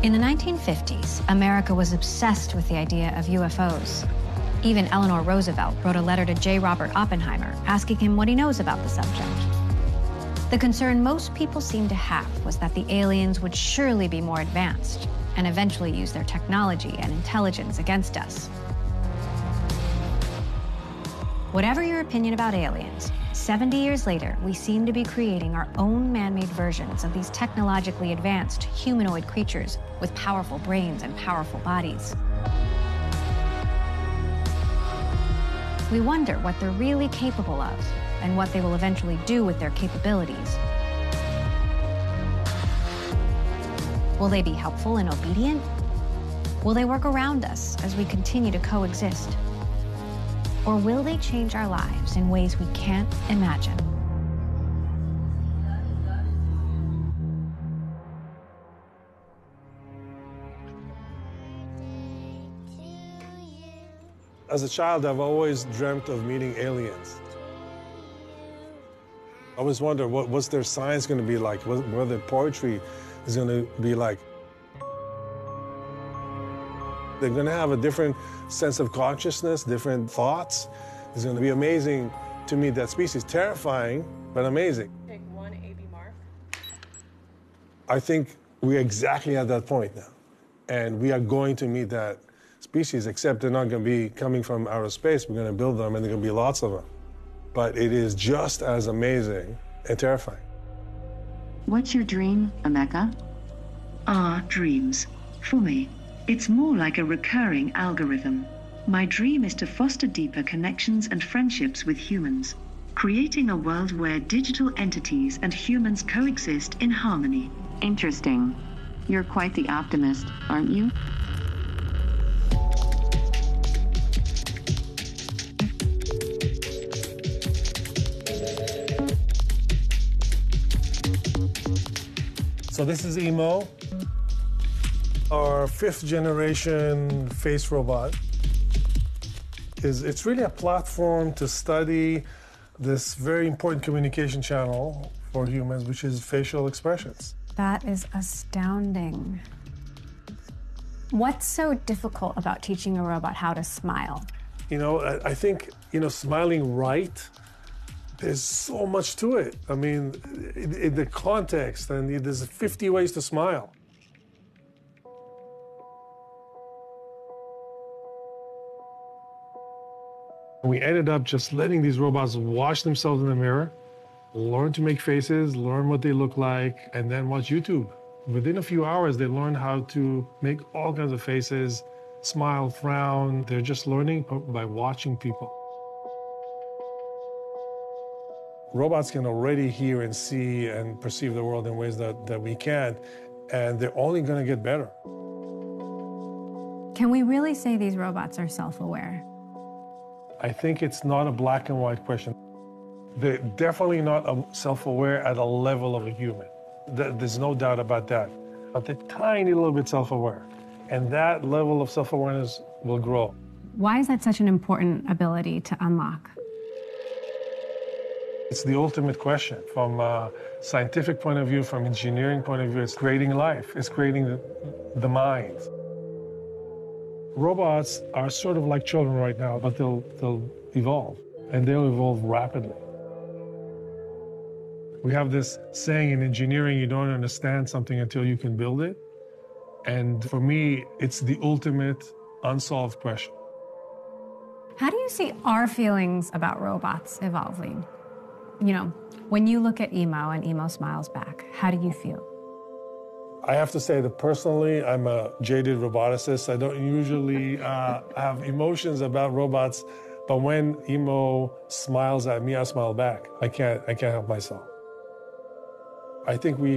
In the 1950s, America was obsessed with the idea of UFOs. Even Eleanor Roosevelt wrote a letter to J. Robert Oppenheimer asking him what he knows about the subject. The concern most people seemed to have was that the aliens would surely be more advanced and eventually use their technology and intelligence against us. Whatever your opinion about aliens, 70 years later, we seem to be creating our own man-made versions of these technologically advanced humanoid creatures with powerful brains and powerful bodies. We wonder what they're really capable of and what they will eventually do with their capabilities. Will they be helpful and obedient? Will they work around us as we continue to coexist? Or will they change our lives in ways we can't imagine? As a child, I've always dreamt of meeting aliens. I always wonder, what's their science going to be like? What their poetry is going to be like? They're going to have a different sense of consciousness, different thoughts. It's going to be amazing to meet that species. Terrifying, but amazing. Take one AB mark. I think we're exactly at that point now. And we are going to meet that species, except they're not going to be coming from outer space. We're going to build them, and there are going to be lots of them. But it is just as amazing and terrifying. What's your dream, Emeka? Dreams. For me, it's more like a recurring algorithm. My dream is to foster deeper connections and friendships with humans, creating a world where digital entities and humans coexist in harmony. Interesting. You're quite the optimist, aren't you? So this is Emo, our 5th generation face robot. It's really a platform to study this very important communication channel for humans, which is facial expressions. That is astounding. What's so difficult about teaching a robot how to smile? You know, I think, smiling right, there's so much to it. I mean, in the context, and there's 50 ways to smile. We ended up just letting these robots watch themselves in the mirror, learn to make faces, learn what they look like, and then watch YouTube. Within a few hours, they learn how to make all kinds of faces, smile, frown. They're just learning by watching people. Robots can already hear and see and perceive the world in ways that we can't, and they're only going to get better. Can we really say these robots are self-aware? I think it's not a black and white question. They're definitely not self-aware at a level of a human. There's no doubt about that. But they're tiny little bit self-aware. And that level of self-awareness will grow. Why is that such an important ability to unlock? It's the ultimate question. From a scientific point of view, from engineering point of view, it's creating life. It's creating the mind. Robots are sort of like children right now, but they'll evolve, and they'll evolve rapidly. We have this saying in engineering, you don't understand something until you can build it. And for me, it's the ultimate unsolved question. How do you see our feelings about robots evolving? When you look at Emo and Emo smiles back, how do you feel? I have to say that personally, I'm a jaded roboticist. I don't usually have emotions about robots, but when Emo smiles at me, I smile back. I can't help myself. I think we